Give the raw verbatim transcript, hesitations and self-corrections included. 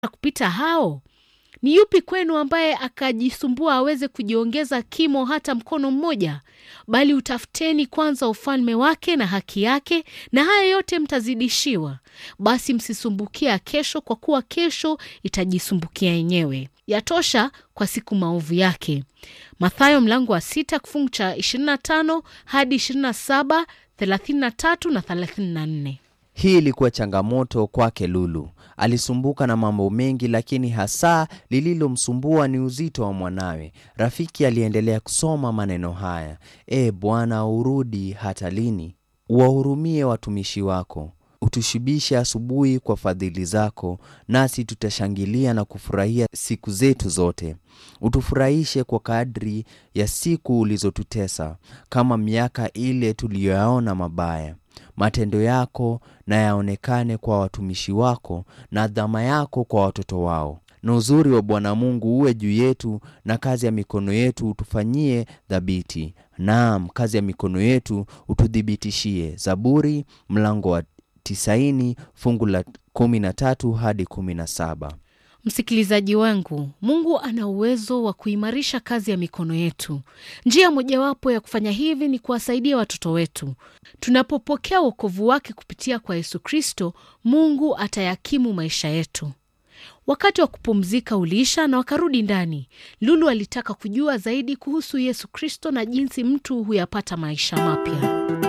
kupita hao? Ni yupi kwenu ambaye akajisumbua aweze kujiongeza kimo hata mkono mmoja? Bali utafuteni kwanza ufalme wake na haki yake, na haya yote mtazidishiwa. Basi msisumbukia kesho, kwa kuwa kesho itajisumbukia yenyewe. Yatosha kwa siku maovu yake. Mathayo mlango wa sita kifungu cha ishirini na tano hadi ishirini na saba, thelathini na tatu na thelathini na nne. Hii ilikuwa changamoto kwake Lulu. Alisumbuka na mambo mengi, lakini hasa lililomsumbua ni uzito wa mwanawe. Rafiki aliendelea kusoma maneno haya: E Bwana, urudi hata lini? Uwahurumie watumishi wako. Utushibishe asubuhi kwa fadhili zako, nasi tutashangilia na kufurahia siku zetu zote. Utufurahishe kwa kadri ya siku ulizotutesa, kama miaka ile tuliyoyaona mabaya. Matendo yako na yaonekane kwa watumishi wako, na adhama yako kwa watoto wao. Na uzuri wa Bwana Mungu uwe juu yetu, na kazi ya mikono yetu utufanyie dhabiti. Naam, kazi ya mikono yetu utudhibitishie. Zaburi mlango wa tisaini fungu la kumi na tatu hadi kumi na saba. Msikilizaji wangu, Mungu ana uwezo wa kuimarisha kazi ya mikono yetu. Njia mojawapo ya kufanya hivi ni kuwasaidia watoto wetu. Tunapopokea wokovu wake kupitia kwa Yesu Kristo, Mungu atayakimu maisha yetu. Wakati wa kupumzika uliisha na wakarudi ndani. Lulu alitaka kujua zaidi kuhusu Yesu Kristo na jinsi mtu huyapata maisha mapya.